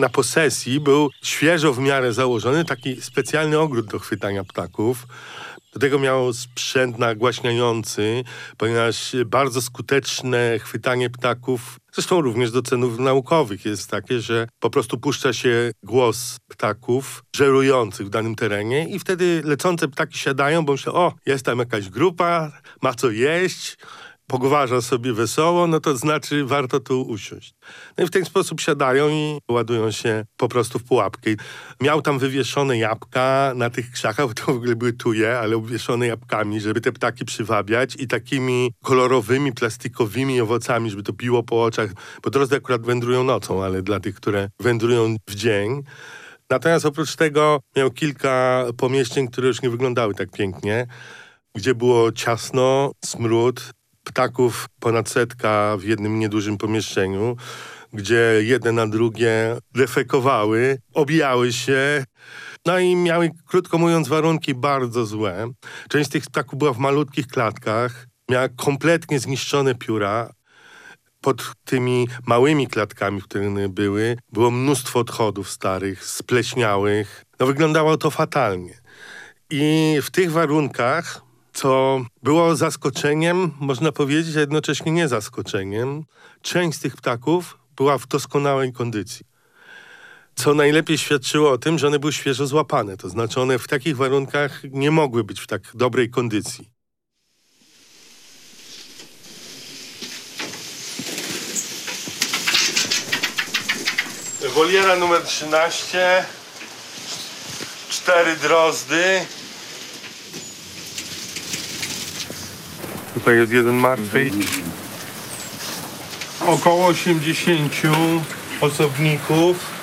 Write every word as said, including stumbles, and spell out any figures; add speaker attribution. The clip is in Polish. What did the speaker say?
Speaker 1: na posesji był świeżo w miarę założony taki specjalny ogród do chwytania ptaków. Do tego miało sprzęt nagłaśniający, ponieważ bardzo skuteczne chwytanie ptaków, zresztą również do celów naukowych, jest takie, że po prostu puszcza się głos ptaków żerujących w danym terenie i wtedy lecące ptaki siadają, bo myślą, o, jest tam jakaś grupa, ma co jeść, pogwarza sobie wesoło, no to znaczy warto tu usiąść. No i w ten sposób siadają i ładują się po prostu w pułapkę. Miał tam wywieszone jabłka na tych krzakach, bo to w ogóle były tuje, ale obwieszone jabłkami, żeby te ptaki przywabiać i takimi kolorowymi, plastikowymi owocami, żeby to biło po oczach, bo drozdy akurat wędrują nocą, ale dla tych, które wędrują w dzień. Natomiast oprócz tego miał kilka pomieszczeń, które już nie wyglądały tak pięknie, gdzie było ciasno, smród, ptaków ponad setka w jednym niedużym pomieszczeniu, gdzie jedne na drugie defekowały, obijały się, no i miały, krótko mówiąc, warunki bardzo złe. Część z tych ptaków była w malutkich klatkach, miała kompletnie zniszczone pióra. Pod tymi małymi klatkami, w których były, było mnóstwo odchodów starych, spleśniałych. No wyglądało to fatalnie. I w tych warunkach, co było zaskoczeniem, można powiedzieć, a jednocześnie nie zaskoczeniem, część z tych ptaków była w doskonałej kondycji. Co najlepiej świadczyło o tym, że one były świeżo złapane. To znaczy one w takich warunkach nie mogły być w tak dobrej kondycji. Woliera numer trzynaście, cztery drozdy. Tutaj jest jeden martwy. Około osiemdziesięciu osobników.